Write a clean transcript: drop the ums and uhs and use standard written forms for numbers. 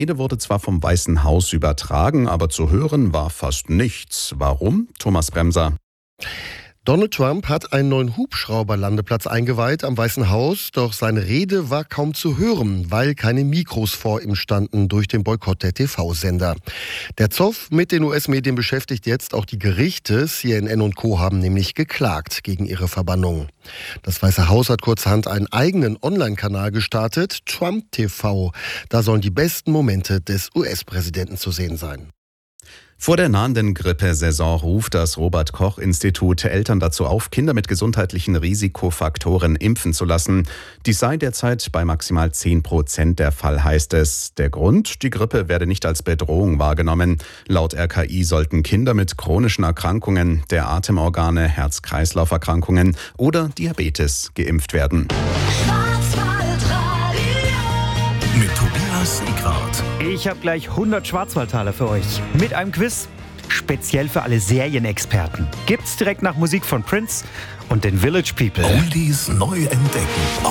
Rede wurde zwar vom Weißen Haus übertragen, aber zu hören war fast nichts. Warum? Thomas Bremser. Donald Trump hat einen neuen Hubschrauberlandeplatz eingeweiht am Weißen Haus, doch seine Rede war kaum zu hören, weil keine Mikros vor ihm standen durch den Boykott der TV-Sender. Der Zoff mit den US-Medien beschäftigt jetzt auch die Gerichte. CNN und Co. haben nämlich geklagt gegen ihre Verbannung. Das Weiße Haus hat kurzerhand einen eigenen Online-Kanal gestartet, Trump TV. Da sollen die besten Momente des US-Präsidenten zu sehen sein. Vor der nahenden Grippesaison ruft das Robert-Koch-Institut Eltern dazu auf, Kinder mit gesundheitlichen Risikofaktoren impfen zu lassen. Dies sei derzeit bei maximal 10% der Fall, heißt es. Der Grund? Die Grippe werde nicht als Bedrohung wahrgenommen. Laut RKI sollten Kinder mit chronischen Erkrankungen der Atemorgane, Herz-Kreislauf-Erkrankungen oder Diabetes geimpft werden. Mit Tobias Siegwart. Ich habe gleich 100 Schwarzwaldtaler für euch. Mit einem Quiz, speziell für alle Serienexperten. Gibt's direkt nach Musik von Prince und den Village People. Oldies neu entdecken.